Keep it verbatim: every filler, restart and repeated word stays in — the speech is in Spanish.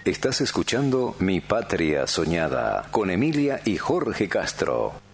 Estás escuchando Mi Patria Soñada con Emilia y Jorge Castro.